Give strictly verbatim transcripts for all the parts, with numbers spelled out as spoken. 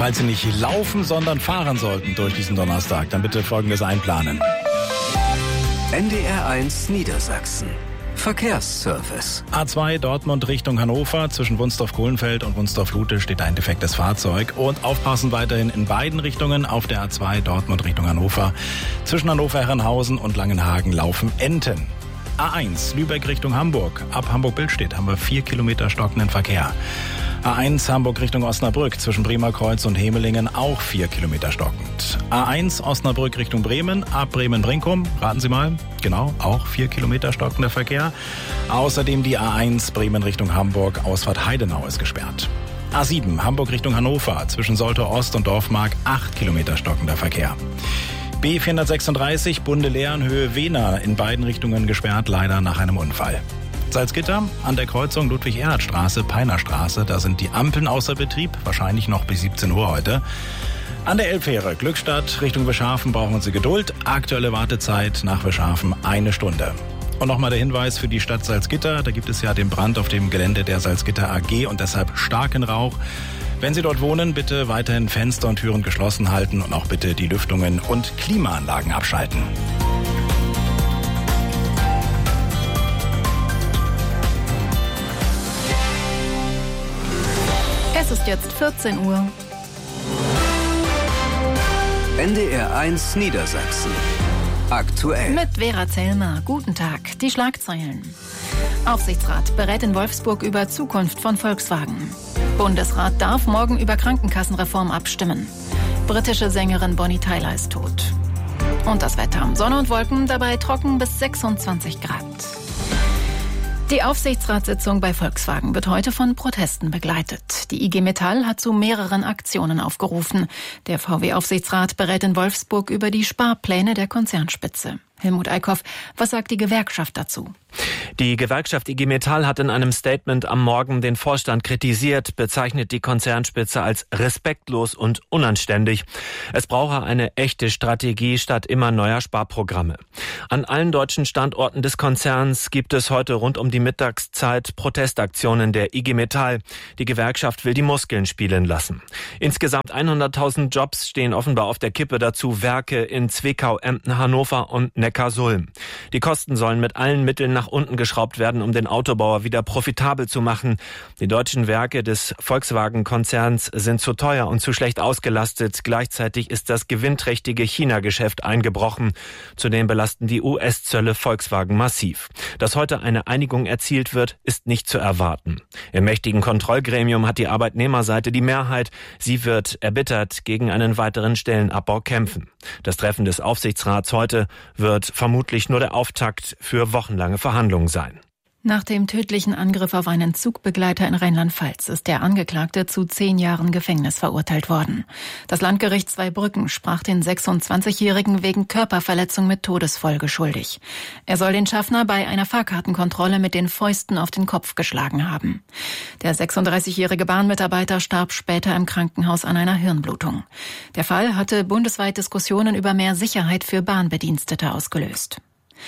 falls Sie nicht laufen, sondern fahren sollten durch diesen Donnerstag, dann bitte Folgendes einplanen. N D R eins Niedersachsen. Verkehrsservice. A zwei Dortmund Richtung Hannover. Zwischen Wunsdorf-Kohlenfeld und Wunsdorf-Lute steht ein defektes Fahrzeug. Und aufpassen weiterhin in beiden Richtungen auf der A zwei Dortmund Richtung Hannover. Zwischen Hannover-Herrenhausen und Langenhagen laufen Enten. A eins Lübeck Richtung Hamburg. Ab Hamburg-Billstedt haben wir vier Kilometer stockenden Verkehr. A eins Hamburg Richtung Osnabrück. Zwischen Bremer Kreuz und Hemelingen auch vier Kilometer stockend. A eins Osnabrück Richtung Bremen. Ab Bremen-Brinkum. Raten Sie mal. Genau, auch vier Kilometer stockender Verkehr. Außerdem die A eins Bremen Richtung Hamburg. Ausfahrt Heidenau ist gesperrt. A sieben Hamburg Richtung Hannover. Zwischen Soltau Ost und Dorfmark acht Kilometer stockender Verkehr. B vierhundertsechsunddreißig Bunde-Lehrenhöhe Wehner in beiden Richtungen gesperrt, leider nach einem Unfall. Salzgitter an der Kreuzung Ludwig-Erhard-Straße, Peinerstraße, da sind die Ampeln außer Betrieb, wahrscheinlich noch bis siebzehn Uhr heute. An der Elbfähre Glückstadt Richtung Wischhafen brauchen Sie Geduld. Aktuelle Wartezeit nach Wischhafen eine Stunde. Und nochmal der Hinweis für die Stadt Salzgitter, da gibt es ja den Brand auf dem Gelände der Salzgitter A G und deshalb starken Rauch. Wenn Sie dort wohnen, bitte weiterhin Fenster und Türen geschlossen halten und auch bitte die Lüftungen und Klimaanlagen abschalten. Es ist jetzt vierzehn Uhr. N D R eins Niedersachsen. Aktuell. Mit Vera Zellmer. Guten Tag. Die Schlagzeilen. Aufsichtsrat berät in Wolfsburg über Zukunft von Volkswagen. Bundesrat darf morgen über Krankenkassenreform abstimmen. Britische Sängerin Bonnie Tyler ist tot. Und das Wetter. Sonne und Wolken, dabei trocken bis sechsundzwanzig Grad. Die Aufsichtsratssitzung bei Volkswagen wird heute von Protesten begleitet. Die I G Metall hat zu mehreren Aktionen aufgerufen. Der V W-Aufsichtsrat berät in Wolfsburg über die Sparpläne der Konzernspitze. Helmut Eickhoff, was sagt die Gewerkschaft dazu? Die Gewerkschaft I G Metall hat in einem Statement am Morgen den Vorstand kritisiert, bezeichnet die Konzernspitze als respektlos und unanständig. Es brauche eine echte Strategie statt immer neuer Sparprogramme. An allen deutschen Standorten des Konzerns gibt es heute rund um die Mittagszeit Protestaktionen der I G Metall. Die Gewerkschaft will die Muskeln spielen lassen. Insgesamt hunderttausend Jobs stehen offenbar auf der Kippe, dazu Werke in Zwickau, Emden, Hannover und Neckarsulm. Die Kosten sollen mit allen Mitteln nach unten geschraubt werden, um den Autobauer wieder profitabel zu machen. Die deutschen Werke des Volkswagen-Konzerns sind zu teuer und zu schlecht ausgelastet. Gleichzeitig ist das gewinnträchtige China-Geschäft eingebrochen. Zudem belasten die U S-Zölle Volkswagen massiv. Dass heute eine Einigung erzielt wird, ist nicht zu erwarten. Im mächtigen Kontrollgremium hat die Arbeitnehmerseite die Mehrheit. Sie wird erbittert gegen einen weiteren Stellenabbau kämpfen. Das Treffen des Aufsichtsrats heute wird vermutlich nur der Auftakt für wochenlange Verhandlungen sein. Nach dem tödlichen Angriff auf einen Zugbegleiter in Rheinland-Pfalz ist der Angeklagte zu zehn Jahren Gefängnis verurteilt worden. Das Landgericht Zweibrücken sprach den sechsundzwanzigjährigen wegen Körperverletzung mit Todesfolge schuldig. Er soll den Schaffner bei einer Fahrkartenkontrolle mit den Fäusten auf den Kopf geschlagen haben. Der sechsunddreißigjährige Bahnmitarbeiter starb später im Krankenhaus an einer Hirnblutung. Der Fall hatte bundesweit Diskussionen über mehr Sicherheit für Bahnbedienstete ausgelöst.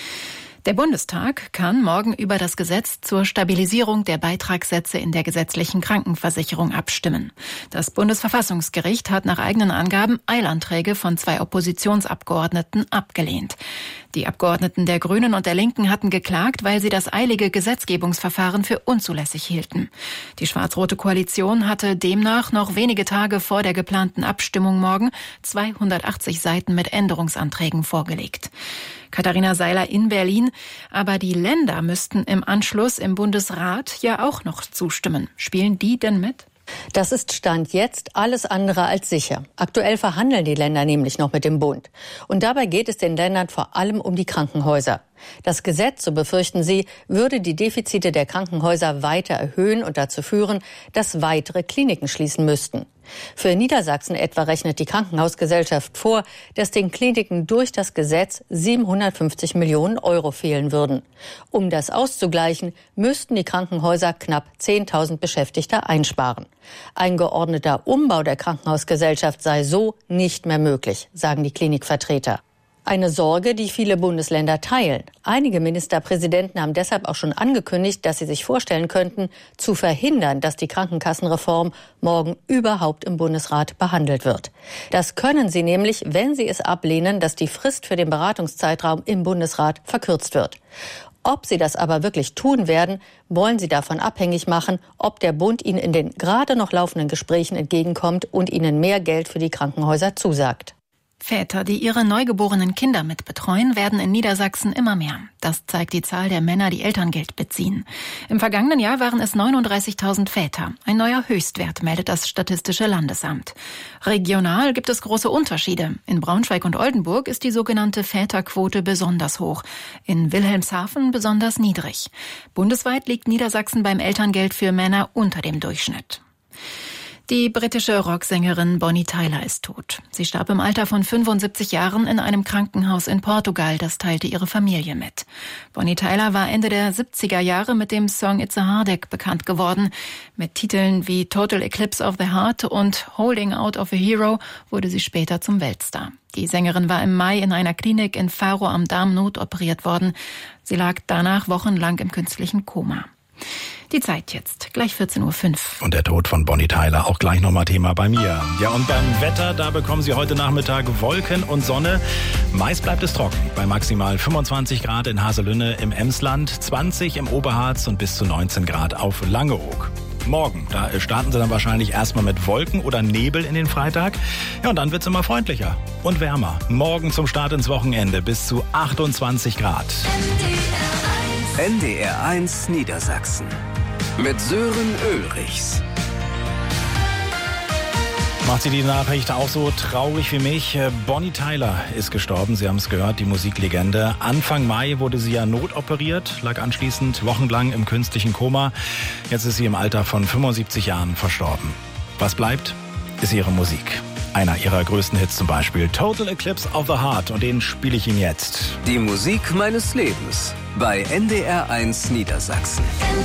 Der Bundestag kann morgen über das Gesetz zur Stabilisierung der Beitragssätze in der gesetzlichen Krankenversicherung abstimmen. Das Bundesverfassungsgericht hat nach eigenen Angaben Eilanträge von zwei Oppositionsabgeordneten abgelehnt. Die Abgeordneten der Grünen und der Linken hatten geklagt, weil sie das eilige Gesetzgebungsverfahren für unzulässig hielten. Die schwarz-rote Koalition hatte demnach noch wenige Tage vor der geplanten Abstimmung morgen zweihundertachtzig Seiten mit Änderungsanträgen vorgelegt. Katharina Seiler in Berlin. Aber die Länder müssten im Anschluss im Bundesrat ja auch noch zustimmen. Spielen die denn mit? Das ist Stand jetzt alles andere als sicher. Aktuell verhandeln die Länder nämlich noch mit dem Bund. Und dabei geht es den Ländern vor allem um die Krankenhäuser. Das Gesetz, so befürchten sie, würde die Defizite der Krankenhäuser weiter erhöhen und dazu führen, dass weitere Kliniken schließen müssten. Für Niedersachsen etwa rechnet die Krankenhausgesellschaft vor, dass den Kliniken durch das Gesetz siebenhundertfünfzig Millionen Euro fehlen würden. Um das auszugleichen, müssten die Krankenhäuser knapp zehntausend Beschäftigte einsparen. Ein geordneter Umbau der Krankenhausgesellschaft sei so nicht mehr möglich, sagen die Klinikvertreter. Eine Sorge, die viele Bundesländer teilen. Einige Ministerpräsidenten haben deshalb auch schon angekündigt, dass sie sich vorstellen könnten, zu verhindern, dass die Krankenkassenreform morgen überhaupt im Bundesrat behandelt wird. Das können sie nämlich, wenn sie es ablehnen, dass die Frist für den Beratungszeitraum im Bundesrat verkürzt wird. Ob sie das aber wirklich tun werden, wollen sie davon abhängig machen, ob der Bund ihnen in den gerade noch laufenden Gesprächen entgegenkommt und ihnen mehr Geld für die Krankenhäuser zusagt. Väter, die ihre neugeborenen Kinder mit betreuen, werden in Niedersachsen immer mehr. Das zeigt die Zahl der Männer, die Elterngeld beziehen. Im vergangenen Jahr waren es neununddreißigtausend Väter. Ein neuer Höchstwert, meldet das Statistische Landesamt. Regional gibt es große Unterschiede. In Braunschweig und Oldenburg ist die sogenannte Väterquote besonders hoch. In Wilhelmshaven besonders niedrig. Bundesweit liegt Niedersachsen beim Elterngeld für Männer unter dem Durchschnitt. Die britische Rocksängerin Bonnie Tyler ist tot. Sie starb im Alter von fünfundsiebzig Jahren in einem Krankenhaus in Portugal. Das teilte ihre Familie mit. Bonnie Tyler war Ende der siebziger Jahre mit dem Song It's a Heartache bekannt geworden. Mit Titeln wie Total Eclipse of the Heart und Holding Out of a Hero wurde sie später zum Weltstar. Die Sängerin war im Mai in einer Klinik in Faro am Darm notoperiert worden. Sie lag danach wochenlang im künstlichen Koma. Die Zeit jetzt, gleich vierzehn Uhr fünf. Und der Tod von Bonnie Tyler, auch gleich nochmal Thema bei mir. Ja, und beim Wetter, da bekommen Sie heute Nachmittag Wolken und Sonne. Meist bleibt es trocken, bei maximal fünfundzwanzig Grad in Haselünne im Emsland, zwanzig im Oberharz und bis zu neunzehn Grad auf Langeoog. Morgen, da starten Sie dann wahrscheinlich erstmal mit Wolken oder Nebel in den Freitag. Ja, und dann wird's immer freundlicher und wärmer. Morgen zum Start ins Wochenende bis zu achtundzwanzig Grad. N D R eins Niedersachsen mit Sören Ulrichs. Macht Sie die Nachricht auch so traurig wie mich? Bonnie Tyler ist gestorben, Sie haben es gehört, die Musiklegende. Anfang Mai wurde sie ja notoperiert, lag anschließend wochenlang im künstlichen Koma. Jetzt ist sie im Alter von fünfundsiebzig Jahren verstorben. Was bleibt, ist ihre Musik. Einer ihrer größten Hits zum Beispiel, Total Eclipse of the Heart, und den spiele ich Ihnen jetzt. Die Musik meines Lebens bei N D R eins Niedersachsen.